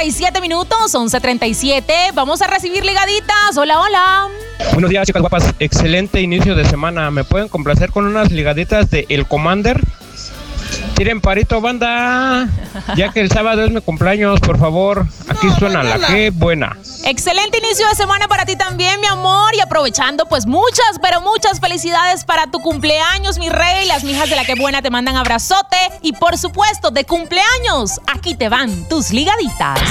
11:37, 11:37. Vamos a recibir ligaditas. Hola, hola. Buenos días, chicas guapas. Excelente inicio de semana. ¿Me pueden complacer con unas ligaditas de El Commander? Tiren parito, banda. Ya que el sábado es mi cumpleaños, por favor. Aquí suena la que buena. Excelente inicio de semana para ti también, mi amor. Y aprovechando, pues muchas, pero muchas felicidades para tu cumpleaños, mi rey. Las mijas de la que buena te mandan abrazote. Y por supuesto, de cumpleaños, aquí te van tus ligaditas.